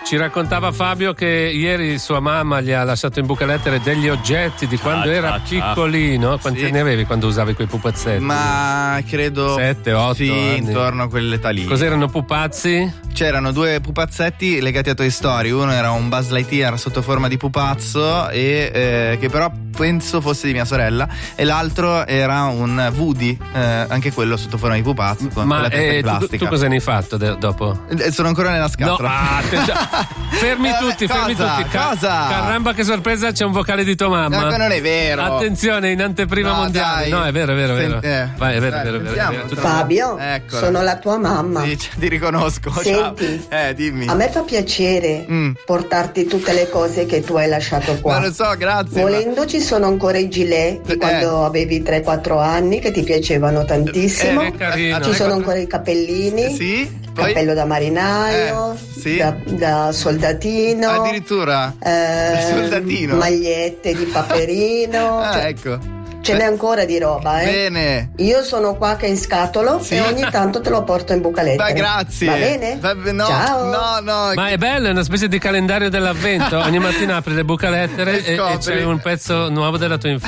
Ci raccontava Fabio che ieri sua mamma gli ha lasciato in buca lettere degli oggetti di quando era piccolino. Quanti ne avevi quando usavi quei pupazzetti? Ma credo 7, 8 sì, anni. Intorno a quell'età lì. Cos'erano, pupazzi? C'erano 2 pupazzetti legati a Toy Story. Uno era un Buzz Lightyear sotto forma di pupazzo e che però penso fosse di mia sorella, e l'altro era un Woody, anche quello sotto forma di pupazzo con la testa di plastica. Tu cosa ne hai fatto dopo? Sono ancora nella scatola. Fermi tutti. Cosa? Caramba, che sorpresa, c'è un vocale di tua mamma. No, non è vero. Attenzione, in anteprima mondiale. Dai. No, è vero. Vai, è vero. Fabio, Eccola. sono la tua mamma. Sì, ti riconosco. Senti, ciao. Dimmi. A me fa piacere portarti tutte le cose che tu hai lasciato qua. Ma lo so, grazie. Volendo ci sono ancora i gilet di quando avevi 3-4 anni che ti piacevano tantissimo. Carino. Ci sono ancora i cappellini. Sì. Cappello da marinaio, sì. da soldatino. Addirittura da soldatino. Magliette di Paperino. Ecco. Ce n'è ancora di roba, Bene. Io sono qua che inscatolo e ogni tanto te lo porto in buca lettere. Ma grazie. Va bene? No, ciao. No. Ma è bello, è una specie di calendario dell'avvento. Ogni mattina apri le buche lettere e c'è un pezzo nuovo della tua infanzia.